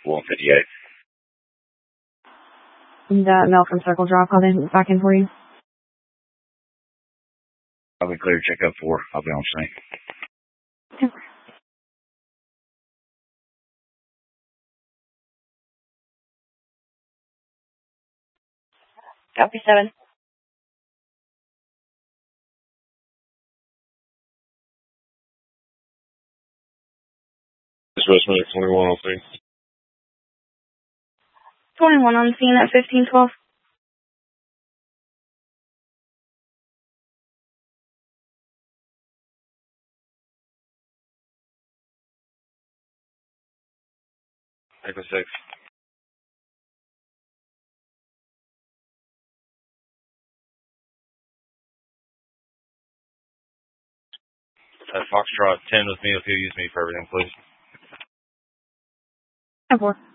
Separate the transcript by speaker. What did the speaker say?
Speaker 1: 158.
Speaker 2: That mail from Circle Drop, I'll then back in for you.
Speaker 1: I'll be clear to check up 4. I'll be on scene.
Speaker 2: Okay. Copy 7.
Speaker 3: This West Medic 21 on scene.
Speaker 2: 21 on scene at 1512.
Speaker 3: Echo 6. Foxtrot 10 with me, if you'll use me for everything, please.
Speaker 2: 4.